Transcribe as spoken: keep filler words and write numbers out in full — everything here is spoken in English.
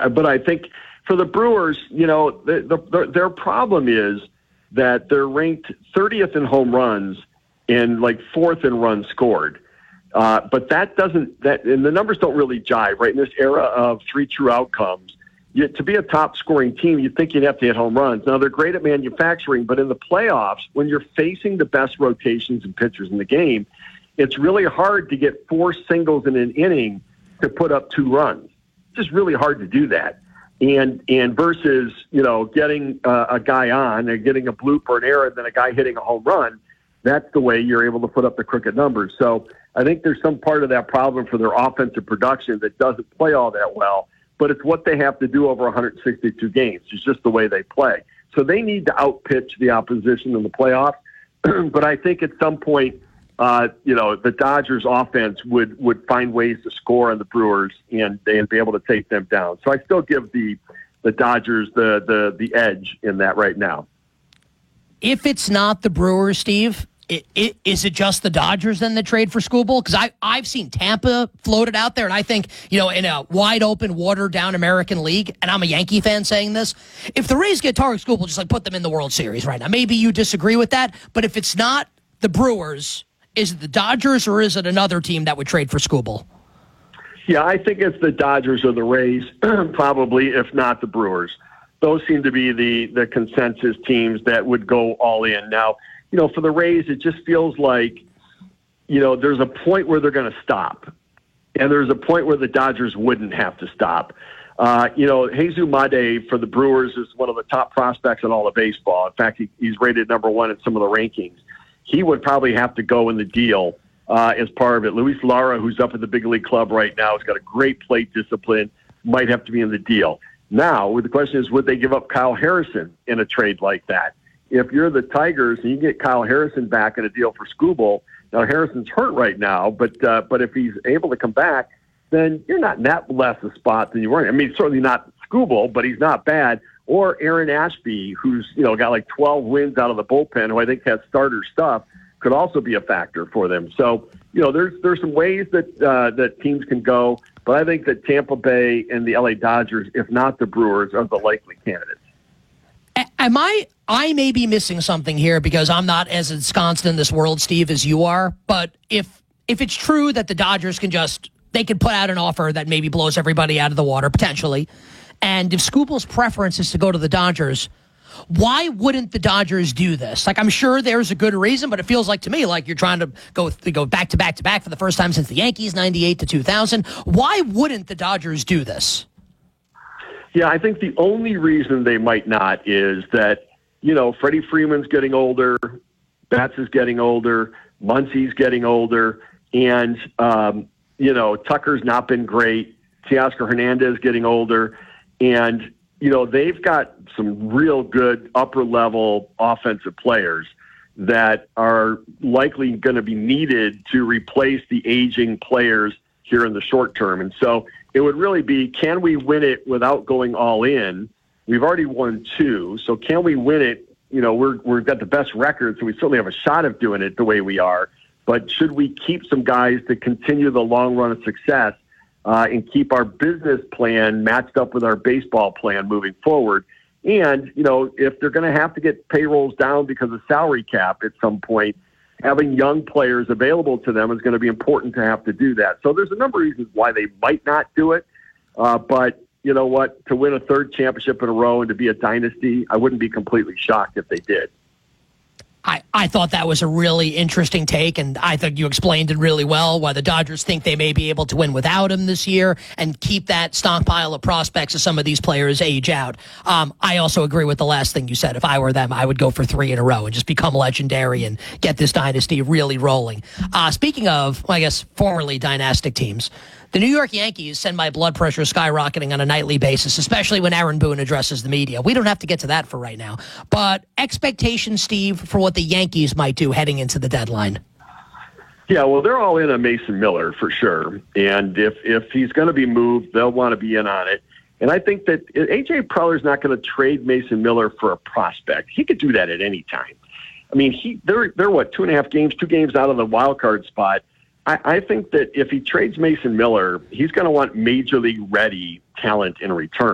Uh, but I think for the Brewers, you know, the, the, their problem is that they're ranked thirtieth in home runs and like fourth in runs scored. Uh, but that doesn't, that, and the numbers don't really jive, right? In this era of three true outcomes, you, to be a top scoring team, you'd think you'd have to hit home runs. Now, they're great at manufacturing, but in the playoffs, when you're facing the best rotations and pitchers in the game, it's really hard to get four singles in an inning to put up two runs. It's just really hard to do that. And and versus, you know, getting uh, a guy on and getting a bloop or an error and then a guy hitting a home run, that's the way you're able to put up the crooked numbers. So I think there's some part of that problem for their offensive production that doesn't play all that well, but it's what they have to do over one hundred sixty-two games. It's just the way they play. So they need to outpitch the opposition in the playoffs. But I think at some point, uh, you know, the Dodgers offense would, would find ways to score on the Brewers and they'd be able to take them down. So I still give the, the Dodgers the, the, the edge in that right now. If it's not the Brewers, Steve, It, it, is it just the Dodgers then that trade for Skubal? Because I I've seen Tampa floated out there, and I think, you know, in a wide open, watered down American League, and I'm a Yankee fan saying this, if the Rays get Tarik Skubal, just like put them in the World Series right now. Maybe you disagree with that, but if it's not the Brewers, is it the Dodgers or is it another team that would trade for Skubal? Yeah, I think it's the Dodgers or the Rays, probably, if not the Brewers. Those seem to be the the consensus teams that would go all in now. You know, for the Rays, it just feels like, you know, there's a point where they're going to stop. And there's a point where the Dodgers wouldn't have to stop. Uh, you know, Jesus Made for the Brewers is one of the top prospects in all of baseball. In fact, he, he's rated number one in some of the rankings. He would probably have to go in the deal uh, as part of it. Luis Lara, who's up at the big league club right now, has got a great plate discipline, might have to be in the deal. Now, the question is, would they give up Kyle Harrison in a trade like that? If you're the Tigers and you get Kyle Harrison back in a deal for Skubal, now Harrison's hurt right now, but uh, but if he's able to come back, then you're not in that less a spot than you were. I mean, certainly not Skubal, but he's not bad. Or Aaron Ashby, who's, you know, got like twelve wins out of the bullpen, who I think has starter stuff, could also be a factor for them. So, you know, there's there's some ways that uh, that teams can go, but I think that Tampa Bay and the L A Dodgers, if not the Brewers, are the likely candidates. Am I, I may be missing something here because I'm not as ensconced in this world, Steve, as you are. But if if it's true that the Dodgers can just, they could put out an offer that maybe blows everybody out of the water, potentially. And if Skubal's preference is to go to the Dodgers, why wouldn't the Dodgers do this? Like, I'm sure there's a good reason, but it feels like to me like you're trying to go to go back to back to back for the first time since the Yankees, ninety-eight to two thousand. Why wouldn't the Dodgers do this? Yeah, I think the only reason they might not is that, you know, Freddie Freeman's getting older, Betts is getting older, Muncy's getting older, and, um, you know, Tucker's not been great, Teoscar Hernandez getting older, and, you know, they've got some real good upper-level offensive players that are likely going to be needed to replace the aging players here in the short term. And so it would really be, can we win it without going all in? We've already won two, so can we win it? You know, we're, we've got the best record, so we certainly have a shot of doing it the way we are. But should we keep some guys to continue the long run of success uh, and keep our business plan matched up with our baseball plan moving forward? And, you know, if they're going to have to get payrolls down because of salary cap at some point, having young players available to them is going to be important to have to do that. So there's a number of reasons why they might not do it. Uh, but you know what? To win a third championship in a row and to be a dynasty, I wouldn't be completely shocked if they did. I, I thought that was a really interesting take, and I think you explained it really well, why the Dodgers think they may be able to win without him this year and keep that stockpile of prospects as some of these players age out. Um, I also agree with the last thing you said. If I were them, I would go for three in a row and just become legendary and get this dynasty really rolling. Uh, speaking of, well, I guess, formerly dynastic teams, the New York Yankees send my blood pressure skyrocketing on a nightly basis, especially when Aaron Boone addresses the media. We don't have to get to that for right now. But expectations, Steve, for what the Yankees might do heading into the deadline. Yeah, well, they're all in on Mason Miller for sure. And if, if he's going to be moved, they'll want to be in on it. And I think that A J Preller's not going to trade Mason Miller for a prospect. He could do that at any time. I mean, he they're, they're what, two and a half games, two games out of the wild card spot. I, I think that if he trades Mason Miller, he's going to want major league ready talent in return.